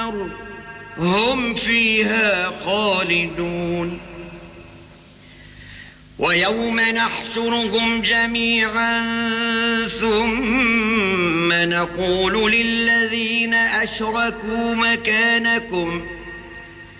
النار هم فيها خالدون. ويوم نحشرهم جميعا ثم نقول للذين أشركوا مكانكم